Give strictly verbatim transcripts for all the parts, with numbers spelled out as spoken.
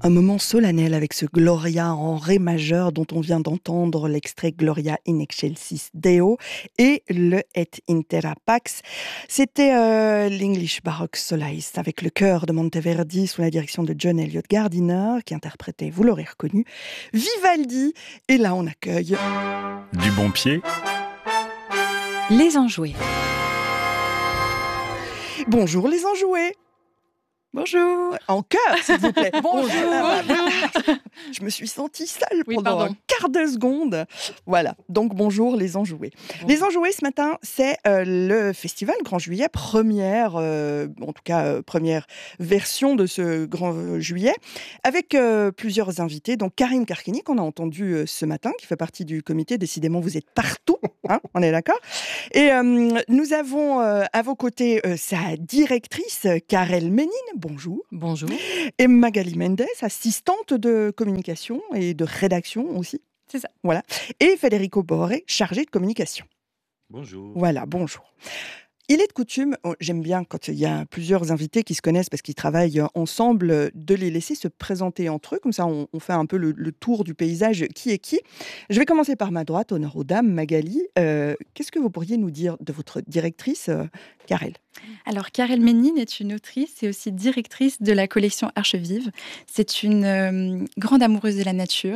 Un moment solennel avec ce Gloria en ré majeur dont on vient d'entendre l'extrait Gloria in excelsis Deo et le Et intera pax. C'était euh, l'English Baroque Soloist avec le chœur de Monteverdi sous la direction de John Eliot Gardiner qui interprétait, vous l'aurez reconnu, Vivaldi. Et là on accueille... Du bon pied. Les enjoués. Bonjour les enjoués. Bonjour. En chœur, s'il vous plaît. Bonjour. Ah, bah, voilà. Je me suis sentie seule Oui, pendant pardon. un quart de seconde. Voilà, donc bonjour les enjoués. Bon. Les enjoués ce matin, c'est euh, le festival Grand Juillet, première, euh, en tout cas euh, première version de ce Grand Juillet, avec euh, plusieurs invités. Donc Karim Karkini, qu'on a entendu euh, ce matin, qui fait partie du comité. Décidément, vous êtes partout, hein, on est d'accord. Et euh, nous avons euh, à vos côtés euh, sa directrice, Karel Ménine. Bonjour. Bonjour. Et Magali Mendes, assistante de communication et de rédaction aussi. C'est ça. Voilà. Et Federico Borré, chargé de communication. Bonjour. Voilà, bonjour. Il est de coutume, j'aime bien quand il y a plusieurs invités qui se connaissent parce qu'ils travaillent ensemble, de les laisser se présenter entre eux. Comme ça, on, on fait un peu le, le tour du paysage, qui est qui. Je vais commencer par ma droite, honneur aux dames. Magali, euh, qu'est-ce que vous pourriez nous dire de votre directrice, euh, Karel ? Alors, Karel Ménine est une autrice et aussi directrice de la collection Arches Vives. C'est une euh, grande amoureuse de la nature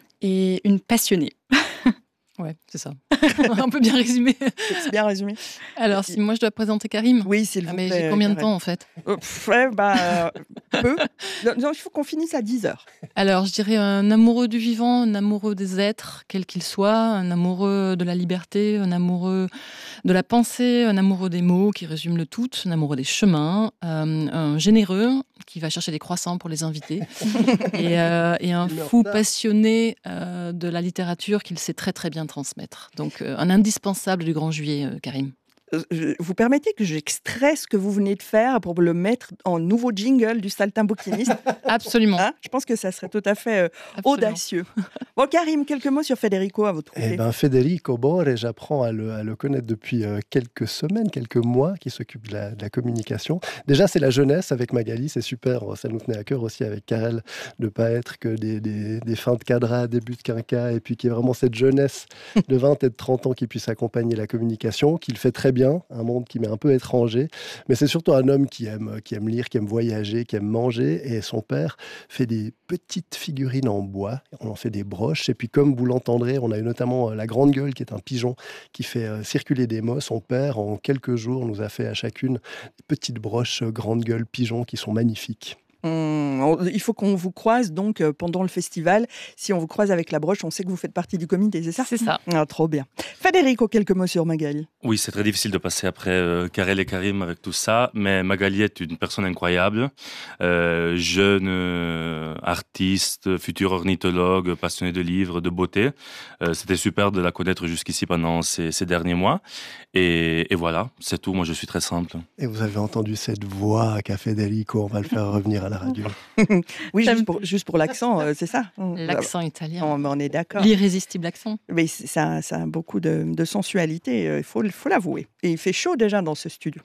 et une passionnée. Ouais, c'est ça. Un peu bien résumé. C'est bien résumé. Alors, si moi je dois présenter Karim. Oui, s'il vous Ah, mais plaît. j'ai combien de Karel. temps en fait Euh, pff, ouais, bah, euh, peu. Non, non, il faut qu'on finisse à dix heures. Alors, je dirais un amoureux du vivant, un amoureux des êtres, quels qu'ils soient, un amoureux de la liberté, un amoureux de la pensée, un amoureux des mots qui résume le tout, un amoureux des chemins, euh, un généreux qui va chercher des croissants pour les invités et, euh, et un fou passionné euh, de la littérature qu'il sait très très bien transmettre. Donc, euh, un indispensable du Grand Juillet, euh, Karim. Je, vous permettez que j'extrais ce que vous venez de faire pour le mettre en nouveau jingle du saltimbanquiniste? Absolument. Hein, je pense que ça serait tout à fait euh, Absolument. audacieux. Bon, Karim, quelques mots sur Federico à votre côté. Eh ben, Federico Borré, j'apprends à le, à le connaître depuis euh, quelques semaines, quelques mois, qui s'occupe de la, de la communication. Déjà, c'est la jeunesse avec Magali, c'est super. Ça nous tenait à cœur aussi avec Karel de ne pas être que des, des, des fins de quadra, début de quinquat, et puis qu'il y ait vraiment cette jeunesse de vingt et de trente ans qui puisse accompagner la communication, qu'il fait très bien. Un monde qui m'est un peu étranger, mais c'est surtout un homme qui aime, qui aime lire, qui aime voyager, qui aime manger, et son père fait des petites figurines en bois, on en fait des broches, et puis comme vous l'entendrez, on a eu notamment la Grande Gueule qui est un pigeon qui fait euh, circuler des mots. Son père, en quelques jours, nous a fait à chacune des petites broches euh, Grande Gueule pigeon qui sont magnifiques. Hum, il faut qu'on vous croise donc euh, pendant le festival. Si on vous croise avec la broche, on sait que vous faites partie du comité, c'est ça? C'est ça. Ah, trop bien. Federico, quelques mots sur Magali. Oui, c'est très difficile de passer après euh, Karel et Karim avec tout ça, mais Magali est une personne incroyable, euh, jeune euh, artiste, futur ornithologue, passionné de livres, de beauté. Euh, c'était super de la connaître jusqu'ici pendant ces, ces derniers mois. Et, et voilà, c'est tout. Moi, je suis très simple. Et vous avez entendu cette voix qu'a Federico, on va le faire revenir à la radio. Oui, juste pour, juste pour l'accent, euh, c'est ça? L'accent italien. On, on est d'accord. L'irrésistible accent. Mais ça, ça a beaucoup de, de sensualité, il faut, faut l'avouer. Et il fait chaud déjà dans ce studio.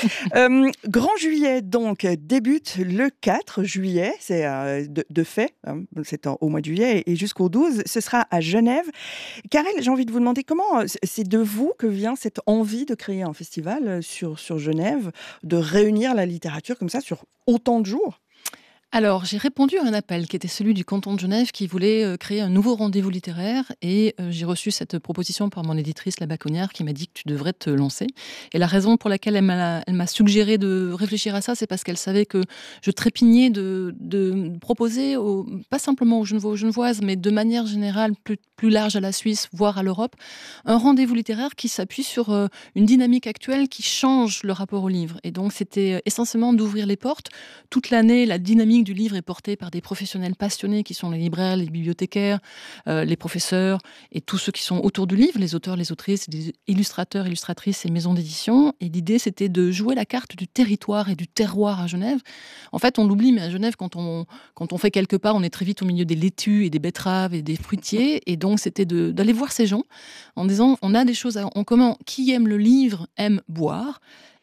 euh, Grand Juillet, donc, débute le quatre juillet, c'est euh, de, de fait, hein, c'est en, au mois de juillet, et jusqu'au douze, ce sera à Genève. Karel, j'ai envie de vous demander comment, c'est de vous que vient cette envie de créer un festival sur, sur Genève, de réunir la littérature comme ça sur autant de jours? Alors, j'ai répondu à un appel qui était celui du canton de Genève qui voulait euh, créer un nouveau rendez-vous littéraire et euh, j'ai reçu cette proposition par mon éditrice La Baconnière qui m'a dit que tu devrais te lancer. Et la raison pour laquelle elle m'a, elle m'a suggéré de réfléchir à ça, c'est parce qu'elle savait que je trépignais de, de proposer, aux, pas simplement aux Genevois, aux Genevoises, mais de manière générale plus, plus large à la Suisse, voire à l'Europe, un rendez-vous littéraire qui s'appuie sur euh, une dynamique actuelle qui change le rapport au livre. Et donc, c'était essentiellement d'ouvrir les portes. Toute l'année, la dynamique du livre est portée par des professionnels passionnés qui sont les libraires, les bibliothécaires, euh, les professeurs et tous ceux qui sont autour du livre, les auteurs, les autrices, les illustrateurs, illustratrices et maisons d'édition. Et l'idée, c'était de jouer la carte du territoire et du terroir à Genève. En fait, on l'oublie, mais à Genève, quand on, quand on fait quelque part, on est très vite au milieu des laitues et des betteraves et des fruitiers. Et donc, c'était de, d'aller voir ces gens en disant, on a des choses en commun. Qui aime le livre aime boire.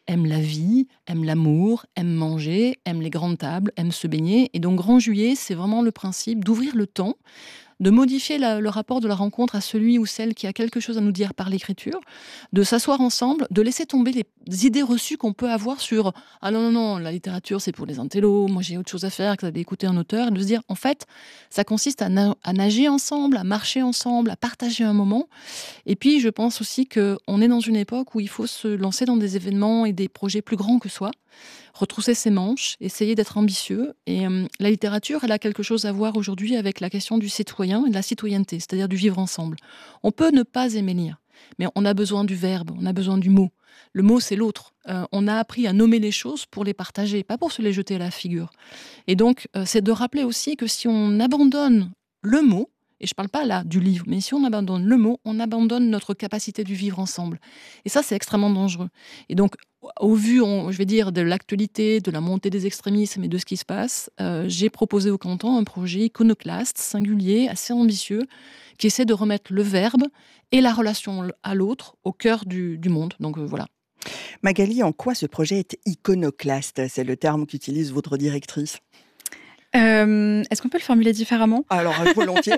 aime la vie, aime l'amour, aime manger, aime les grandes tables, aime se baigner. Et donc, Grand Juillet, c'est vraiment le principe d'ouvrir le temps, de modifier la, le rapport de la rencontre à celui ou celle qui a quelque chose à nous dire par l'écriture, de s'asseoir ensemble, de laisser tomber les idées reçues qu'on peut avoir sur « Ah non, non, non, la littérature, c'est pour les intellos, moi j'ai autre chose à faire que d'aller écouter un auteur », et de se dire « En fait, ça consiste à, na- à nager ensemble, à marcher ensemble, à partager un moment. » Et puis, je pense aussi qu'on est dans une époque où il faut se lancer dans des événements et des projets plus grands que soi, retrousser ses manches, essayer d'être ambitieux. Et euh, la littérature, elle a quelque chose à voir aujourd'hui avec la question du citoyen et de la citoyenneté, c'est-à-dire du vivre ensemble. On peut ne pas aimer lire, mais on a besoin du verbe, on a besoin du mot. Le mot, c'est l'autre. Euh, on a appris à nommer les choses pour les partager, pas pour se les jeter à la figure. Et donc, euh, c'est de rappeler aussi que si on abandonne le mot, et je ne parle pas là du livre, mais si on abandonne le mot, on abandonne notre capacité du vivre ensemble. Et ça, c'est extrêmement dangereux. Et donc, au vu, on, je vais dire, de l'actualité, de la montée des extrémismes et de ce qui se passe, euh, j'ai proposé au canton un projet iconoclaste, singulier, assez ambitieux, qui essaie de remettre le verbe et la relation à l'autre au cœur du, du monde. Donc euh, voilà. Magali, en quoi ce projet est iconoclaste? C'est le terme qu'utilise votre directrice. Euh, Est-ce qu'on peut le formuler différemment? Alors, volontiers.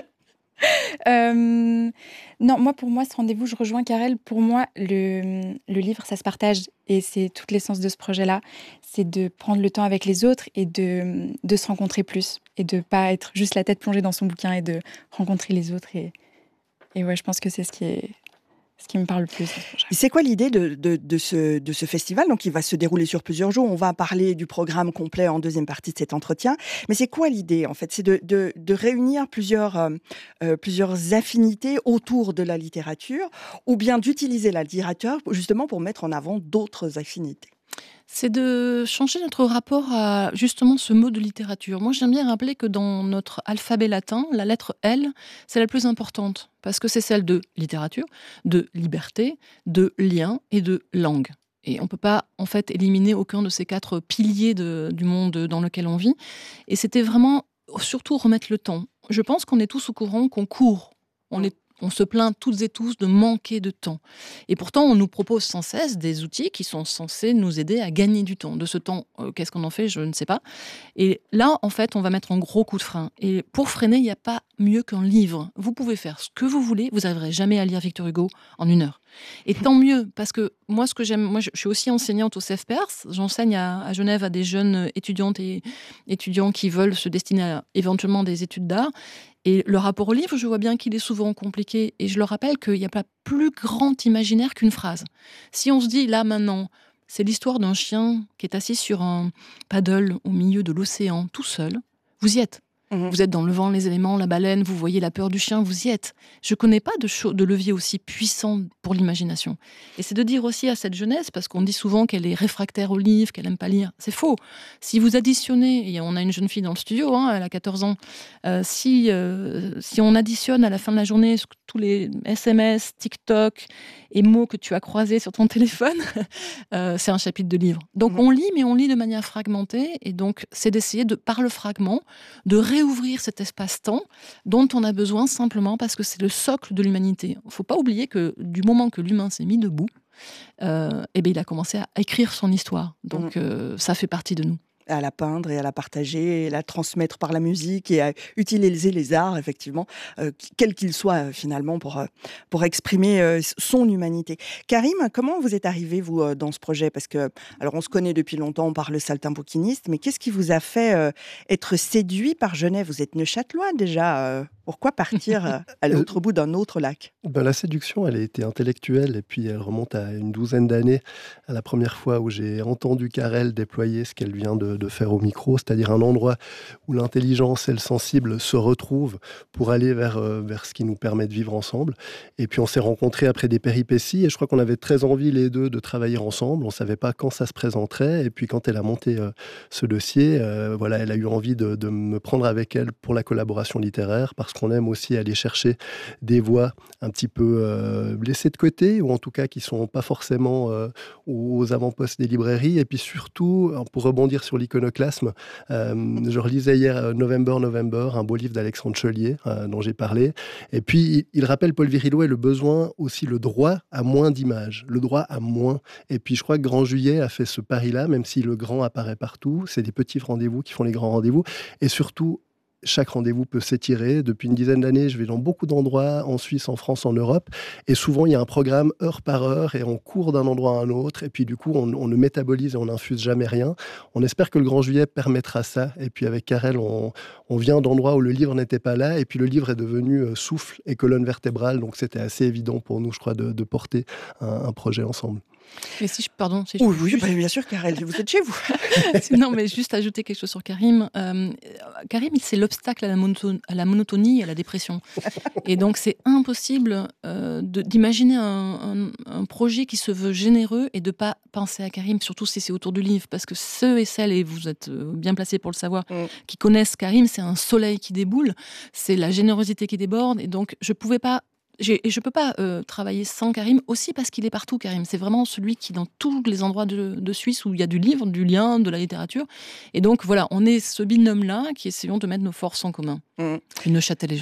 Euh, non, moi, pour moi, ce rendez-vous, je rejoins Karel. Pour moi, le, le livre, ça se partage. Et c'est toute l'essence de ce projet-là. C'est de prendre le temps avec les autres et de, de se rencontrer plus. Et de ne pas être juste la tête plongée dans son bouquin et de rencontrer les autres. Et, et ouais, je pense que c'est ce qui est... ce qui me parle le plus. C'est quoi l'idée de, de, de, ce, de ce festival? Donc, il va se dérouler sur plusieurs jours. On va parler du programme complet en deuxième partie de cet entretien. Mais c'est quoi l'idée, en fait? C'est de, de, de réunir plusieurs, euh, plusieurs affinités autour de la littérature, ou bien d'utiliser la littérature justement pour mettre en avant d'autres affinités? C'est de changer notre rapport à justement ce mot de littérature. Moi, j'aime bien rappeler que dans notre alphabet latin, la lettre L, c'est la plus importante, parce que c'est celle de littérature, de liberté, de lien et de langue. Et on ne peut pas, en fait, éliminer aucun de ces quatre piliers de, du monde dans lequel on vit. Et c'était vraiment, surtout, remettre le temps. Je pense qu'on est tous au courant qu'on court. On est On se plaint toutes et tous de manquer de temps. Et pourtant, on nous propose sans cesse des outils qui sont censés nous aider à gagner du temps. De ce temps, euh, qu'est-ce qu'on en fait? Je ne sais pas. Et là, en fait, on va mettre un gros coup de frein. Et pour freiner, il n'y a pas mieux qu'un livre. Vous pouvez faire ce que vous voulez, vous n'arriverez jamais à lire Victor Hugo en une heure. Et tant mieux, parce que moi, ce que j'aime, moi, je suis aussi enseignante au CEFPERS. J'enseigne à, à Genève à des jeunes étudiantes et étudiants qui veulent se destiner à éventuellement des études d'art. Et le rapport au livre, je vois bien qu'il est souvent compliqué. Et je leur rappelle qu'il n'y a pas plus grand imaginaire qu'une phrase. Si on se dit, là, maintenant, c'est l'histoire d'un chien qui est assis sur un paddle au milieu de l'océan, tout seul, vous y êtes. Mmh. Vous êtes dans le vent, les éléments, la baleine, vous voyez la peur du chien, vous y êtes. Je ne connais pas de, cho- de levier aussi puissant pour l'imagination. Et c'est de dire aussi à cette jeunesse, parce qu'on dit souvent qu'elle est réfractaire au livre, qu'elle n'aime pas lire. C'est faux. Si vous additionnez, et on a une jeune fille dans le studio, hein, elle a quatorze ans, euh, si, euh, si on additionne à la fin de la journée tous les S M S, TikTok et mots que tu as croisés sur ton téléphone, euh, c'est un chapitre de livre. Donc mmh. on lit, mais on lit de manière fragmentée. Et donc c'est d'essayer, de, par le fragment, de réouvrir cet espace-temps dont on a besoin simplement parce que c'est le socle de l'humanité. Il ne faut pas oublier que du moment que l'humain s'est mis debout, euh, eh bien, il a commencé à écrire son histoire. Donc mmh. euh, ça fait partie de nous. À la peindre et à la partager, et à la transmettre par la musique et à utiliser les arts, effectivement, euh, quels qu'ils soient, euh, finalement, pour, euh, pour exprimer euh, son humanité. Karim, comment vous êtes arrivé, vous, euh, dans ce projet? Parce que, alors, on se connaît depuis longtemps par le saltimbanquiniste, mais qu'est-ce qui vous a fait euh, être séduit par Genève? Vous êtes neuchâtelois, déjà. Euh, pourquoi partir euh, à l'autre bout d'un autre lac? Ben, la séduction, elle a été intellectuelle, et puis elle remonte à une douzaine d'années, à la première fois où j'ai entendu Karel déployer ce qu'elle vient de, de faire au micro, c'est-à-dire un endroit où l'intelligence et le sensible se retrouvent pour aller vers, euh, vers ce qui nous permet de vivre ensemble. Et puis on s'est rencontrés après des péripéties, et je crois qu'on avait très envie les deux de travailler ensemble. On ne savait pas quand ça se présenterait, et puis quand elle a monté euh, ce dossier, euh, voilà, elle a eu envie de, de me prendre avec elle pour la collaboration littéraire, parce qu'on aime aussi aller chercher des voix un petit peu euh, laissées de côté, ou en tout cas qui ne sont pas forcément euh, aux avant-postes des librairies. Et puis surtout, pour rebondir sur l'iconoclasme. Euh, je relisais hier euh, November, November, un beau livre d'Alexandre Chelier, euh, dont j'ai parlé. Et puis, il, il rappelle Paul Virilot et le besoin, aussi le droit à moins d'images, le droit à moins. Et puis, je crois que Grand Juillet a fait ce pari-là, même si le grand apparaît partout. C'est des petits rendez-vous qui font les grands rendez-vous. Et surtout, chaque rendez-vous peut s'étirer. Depuis une dizaine d'années, je vais dans beaucoup d'endroits, en Suisse, en France, en Europe. Et souvent, il y a un programme heure par heure et on court d'un endroit à un autre. Et puis, du coup, on, on ne métabolise et on n'infuse jamais rien. On espère que le Grand Juillet permettra ça. Et puis, avec Karel, on, on vient d'endroits où le livre n'était pas là. Et puis, le livre est devenu euh, souffle et colonne vertébrale. Donc, c'était assez évident pour nous, je crois, de, de porter un, un projet ensemble. Mais si je, pardon, si je Oui, oui, juste... bah, bien sûr, Karel, vous êtes chez vous. Non, mais juste ajouter quelque chose sur Karim. Euh, Karim, c'est l'obstacle à la, monoton- à la monotonie et à la dépression. Et donc, c'est impossible euh, de, d'imaginer un, un, un projet qui se veut généreux et de ne pas penser à Karim, surtout si c'est autour du livre. Parce que ceux et celles, et vous êtes bien placés pour le savoir, mm. qui connaissent Karim, c'est un soleil qui déboule, c'est la générosité qui déborde. Et donc, je ne pouvais pas J'ai, et je ne peux pas euh, travailler sans Karim, aussi parce qu'il est partout, Karim. C'est vraiment celui qui, dans tous les endroits de, de Suisse où il y a du livre, du lien, de la littérature. Et donc, voilà, on est ce binôme-là qui essayons de mettre nos forces en commun. Mmh. Puis Neuchâtel est